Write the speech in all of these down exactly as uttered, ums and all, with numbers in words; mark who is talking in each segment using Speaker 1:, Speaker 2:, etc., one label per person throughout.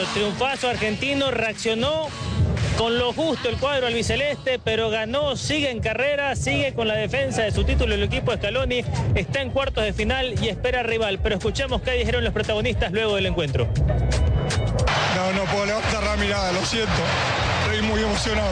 Speaker 1: triunfazo argentino, reaccionó con lo justo el cuadro albiceleste, pero ganó, sigue en carrera, sigue con la defensa de su título el equipo de Scaloni, está en cuartos de final y espera rival. Pero escuchemos qué dijeron los protagonistas luego del encuentro.
Speaker 2: No, no puedo levantar la mirada, lo siento, estoy muy emocionado.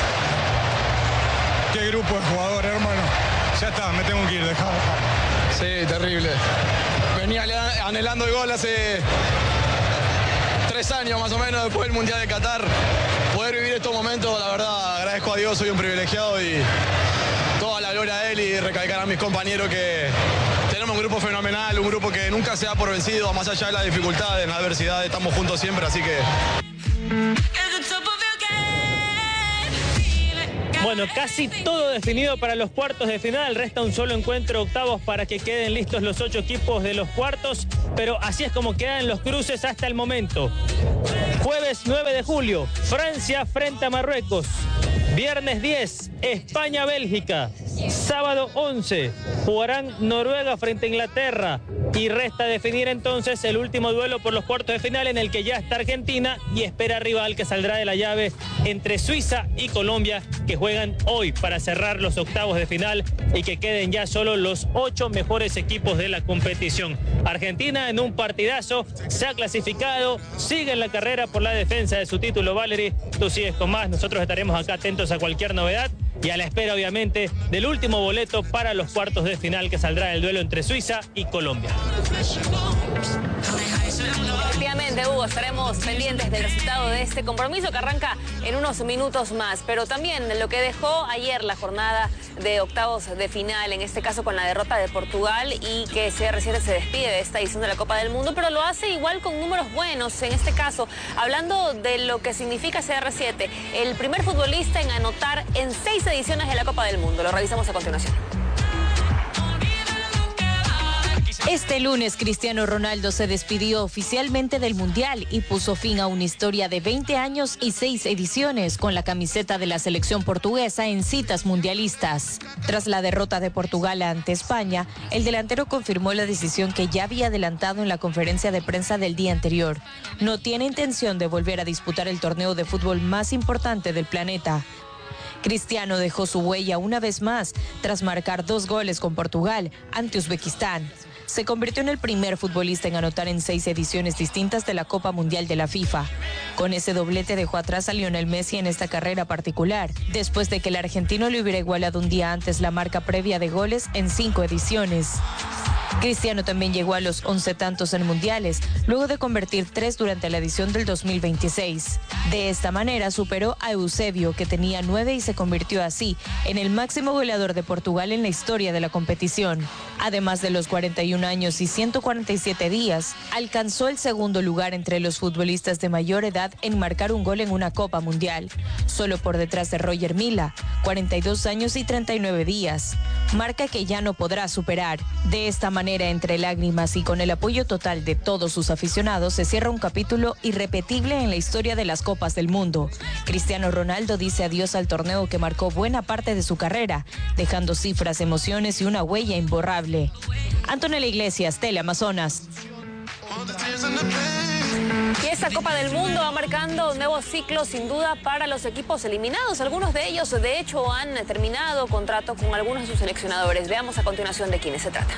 Speaker 2: Qué grupo de jugadores, hermano. Ya está, me tengo que ir, dejá, dejá.
Speaker 3: Sí, terrible. Venía anhelando el gol hace tres años más o menos después del Mundial de Qatar. Poder vivir estos momentos, la verdad, agradezco a Dios, soy un privilegiado y toda la gloria a él y recalcar a mis compañeros que tenemos un grupo fenomenal, un grupo que nunca se da por vencido, más allá de las dificultades, en la adversidad, estamos juntos siempre, así que...
Speaker 1: Bueno, casi todo definido para los cuartos de final. Resta un solo encuentro, octavos, para que queden listos los ocho equipos de los cuartos. Pero así es como quedan los cruces hasta el momento. Jueves nueve de julio, Francia frente a Marruecos. Viernes diez, España-Bélgica. Sábado once, jugarán Noruega frente a Inglaterra. Y resta definir entonces el último duelo por los cuartos de final, en el que ya está Argentina y espera rival que saldrá de la llave entre Suiza y Colombia, que juegan hoy para cerrar los octavos de final y que queden ya solo los ocho mejores equipos de la competición. Argentina en un partidazo se ha clasificado, sigue en la carrera por la defensa de su título. Valerie, tú sigues con más, nosotros estaremos acá atentos a cualquier novedad y a la espera obviamente del último boleto para los cuartos de final, que saldrá el duelo entre Suiza y Colombia.
Speaker 4: Efectivamente, Hugo, estaremos pendientes del resultado de este compromiso que arranca en unos minutos más, pero también lo que dejó ayer la jornada de octavos de final, en este caso con la derrota de Portugal, y que C R siete se despide de esta edición de la Copa del Mundo, pero lo hace igual con números buenos. En este caso, hablando de lo que significa C R siete, el primer futbolista en anotar en seis ediciones de la Copa del Mundo. Lo revisamos a continuación.
Speaker 5: Este lunes, Cristiano Ronaldo se despidió oficialmente del Mundial y puso fin a una historia de veinte años y seis ediciones con la camiseta de la selección portuguesa en citas mundialistas. Tras la derrota de Portugal ante España, el delantero confirmó la decisión que ya había adelantado en la conferencia de prensa del día anterior. No tiene intención de volver a disputar el torneo de fútbol más importante del planeta. Cristiano dejó su huella una vez más tras marcar dos goles con Portugal ante Uzbekistán. Se convirtió en el primer futbolista en anotar en seis ediciones distintas de la Copa Mundial de la FIFA. Con ese doblete dejó atrás a Lionel Messi en esta carrera particular, después de que el argentino le hubiera igualado un día antes la marca previa de goles en cinco ediciones. Cristiano también llegó a los once tantos en mundiales, luego de convertir tres durante la edición del dos mil veintiséis. De esta manera superó a Eusebio, que tenía nueve, y se convirtió así en el máximo goleador de Portugal en la historia de la competición. Además de los cuarenta y un años y ciento cuarenta y siete días, alcanzó el segundo lugar entre los futbolistas de mayor edad en marcar un gol en una Copa Mundial, solo por detrás de Roger Milla, cuarenta y dos años y treinta y nueve días, marca que ya no podrá superar. De esta manera, entre lágrimas y con el apoyo total de todos sus aficionados, se cierra un capítulo irrepetible en la historia de las Copas del Mundo. Cristiano Ronaldo dice adiós al torneo que marcó buena parte de su carrera, dejando cifras, emociones y una huella imborrable. Antonella Iglesias, Teleamazonas.
Speaker 4: Y esta Copa del Mundo va marcando un nuevo ciclo sin duda para los equipos eliminados. Algunos de ellos, de hecho, han terminado contrato con algunos de sus seleccionadores. Veamos a continuación de quiénes se trata.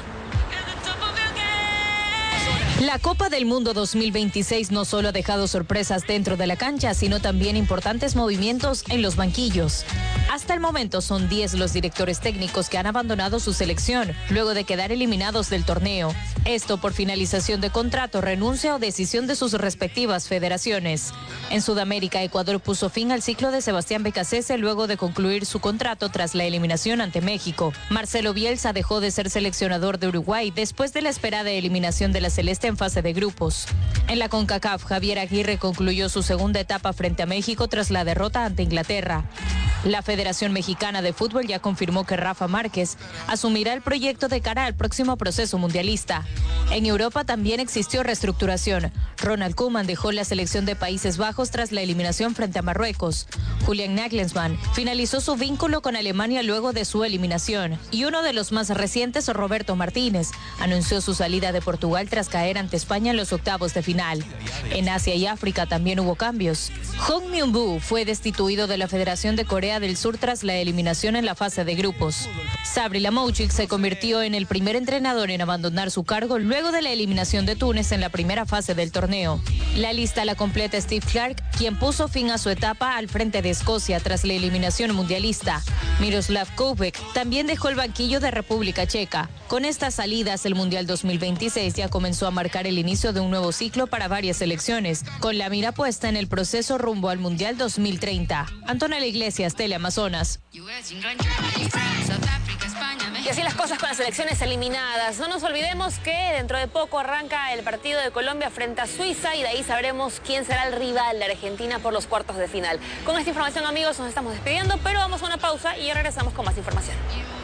Speaker 5: La Copa del Mundo dos mil veintiséis no solo ha dejado sorpresas dentro de la cancha, sino también importantes movimientos en los banquillos. Hasta el momento son diez los directores técnicos que han abandonado su selección luego de quedar eliminados del torneo. Esto por finalización de contrato, renuncia o decisión de sus respectivas federaciones. En Sudamérica, Ecuador puso fin al ciclo de Sebastián Becasese luego de concluir su contrato tras la eliminación ante México. Marcelo Bielsa dejó de ser seleccionador de Uruguay después de la esperada eliminación de la Celeste en fase de grupos. En la CONCACAF, Javier Aguirre concluyó su segunda etapa frente a México tras la derrota ante Inglaterra. La Federación Mexicana de Fútbol ya confirmó que Rafa Márquez asumirá el proyecto de cara al próximo proceso mundialista. En Europa también existió reestructuración. Ronald Koeman dejó la selección de Países Bajos tras la eliminación frente a Marruecos. Julian Nagelsmann finalizó su vínculo con Alemania luego de su eliminación. Y uno de los más recientes, Roberto Martínez, anunció su salida de Portugal tras caer ante España en los octavos de final. En Asia y África también hubo cambios. Hong Myung-boo fue destituido de la Federación de Corea del Sur tras la eliminación en la fase de grupos. Sabri Lamouchic se convirtió en el primer entrenador en abandonar su cargo luego de la eliminación de Túnez en la primera fase del torneo. La lista la completa Steve Clark, quien puso fin a su etapa al frente de Escocia tras la eliminación mundialista. Miroslav Koubek también dejó el banquillo de República Checa. Con estas salidas, el Mundial dos mil veintiséis ya comenzó a marcar el inicio de un nuevo ciclo para varias selecciones, con la mira puesta en el proceso rumbo al Mundial dos mil treinta. Antonella Iglesias, Teleamazonas.
Speaker 4: Y así las cosas con las selecciones eliminadas. No nos olvidemos que dentro de poco arranca el partido de Colombia frente a Suiza y de ahí sabremos quién será el rival de Argentina por los cuartos de final. Con esta información, amigos, nos estamos despidiendo, pero vamos a una pausa y ya regresamos con más información.